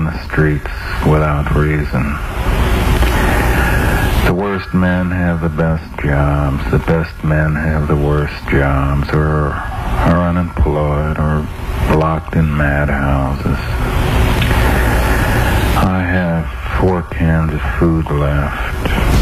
the streets without reason. The worst men have the best jobs. The best men have the worst jobs, or are unemployed, or locked in madhouses. I have 4 cans of food left.